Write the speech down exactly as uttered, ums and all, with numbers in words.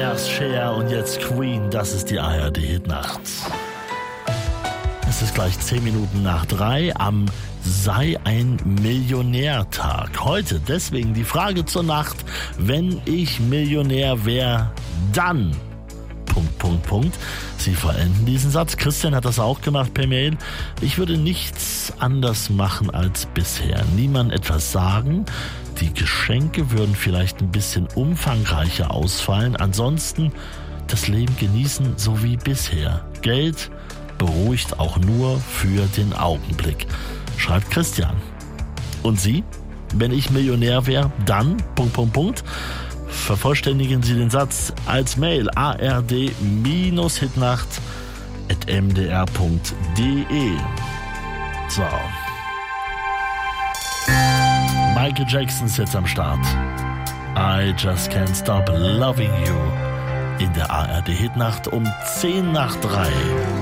Erst Cher und jetzt Queen, das ist die A R D-Hitnacht. Es ist gleich zehn Minuten nach drei am Sei ein Millionär-Tag. Heute deswegen die Frage zur Nacht: Wenn ich Millionär wäre, dann... Punkt, Punkt, Punkt. Sie vollenden diesen Satz. Christian hat das auch gemacht per Mail. Ich würde nichts anders machen als bisher. Niemand etwas sagen. Die Geschenke würden vielleicht ein bisschen umfangreicher ausfallen. Ansonsten das Leben genießen, so wie bisher. Geld beruhigt auch nur für den Augenblick, schreibt Christian. Und Sie? Wenn ich Millionär wäre, dann... Punkt, Punkt, Punkt. Vervollständigen Sie den Satz als Mail a r d Hitnacht at m d r punkt d e. So. Michael Jackson ist jetzt am Start. I just can't stop loving you. In der A R D Hitnacht um zehn nach drei.